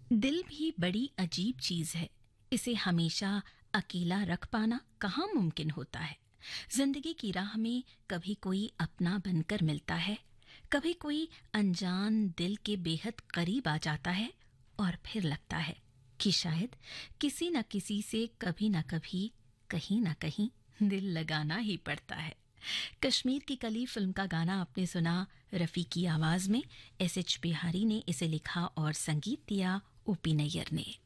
दिल भी बड़ी अजीब चीज है। इसे हमेशा अकेला रख पाना कहाँ मुमकिन होता है। जिंदगी की राह में कभी कोई अपना बनकर मिलता है, कभी कोई अनजान दिल के बेहद करीब आ जाता है, और फिर लगता है कि शायद किसी न किसी से कभी न कभी, कहीं न कहीं दिल लगाना ही पड़ता है। कश्मीर की कली फिल्म का गाना आपने सुना रफ़ी की आवाज में। एस एच बिहारी ने इसे लिखा और संगीत दिया ओपी नैयर ने।